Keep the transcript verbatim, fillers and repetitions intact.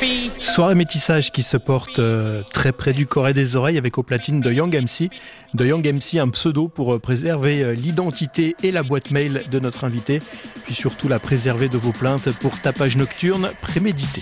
Soirée métissage qui se porte euh, très près du corps et des oreilles avec au platine de Young M C. De Young M C, un pseudo pour euh, préserver euh, l'identité et la boîte mail de notre invité, puis surtout la préserver de vos plaintes pour tapage nocturne prémédité.